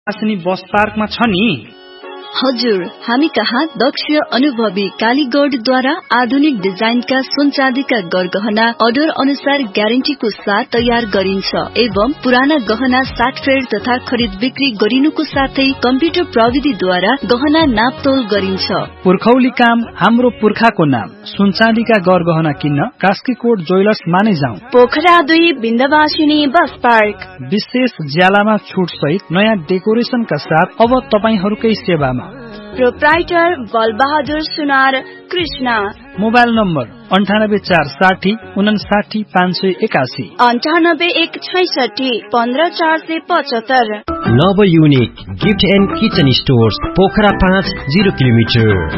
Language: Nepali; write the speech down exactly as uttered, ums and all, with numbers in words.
बस पार्कमा छ नि? हजुर, हामी कहाँ दक्ष अनुभवी कालीगढद्वारा आधुनिक डिजाइनका सुन चाँदीका गरगहना अर्डर अनुसार ग्यारेन्टीको साथ तयार गरिन्छ एवं पुराना गहना साटफेड तथा खरिद बिक्री गरिनुको साथै कम्प्युटर प्रविधिद्वारा गहना नापतोल गरिन्छ। पुर्खौली काम हाम्रो पुर्खाको नाम। सुन चाँदीका गरगहना किन्न कास्कीकोट ज्वेलर्स माने जाउँ। पोखरा दुई बिन्दवासिनी बस पार्क। विशेष ज्यालामा छुट सहित नयाँ डेकोरेसनका साथ अब तपाईहरूकै सेवामा। प्रोप्राइटर बलबहादुर सुनार कृष्ण। मोबाइल नम्बर अन्ठानब्बे चार साठी उनासाठी पाँच सय एकासी अन्ठानब्बे एक छैसठी पन्ध्र चार सय पचहत्तर। नव unique gift and kitchen stores Pokhara पाँच जिरो किलोमिटर।